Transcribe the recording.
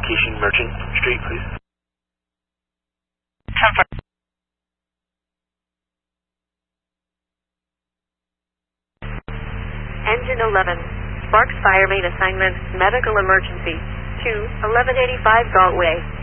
location Merchant Street, please. 10-4. Engine 11, Sparks Fire Main Assignment, Medical Emergency, to 1185 Galtway.